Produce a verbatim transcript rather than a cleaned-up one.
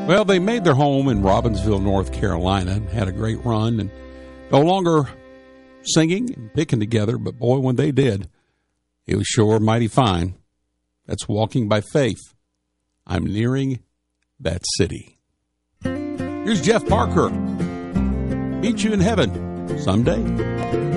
Well, they made their home in Robbinsville, North Carolina, and had a great run, and no longer singing and picking together, but boy, when they did, it was sure mighty fine. That's Walking by Faith. I'm nearing that city. Here's Jeff Parker. Meet you in heaven someday.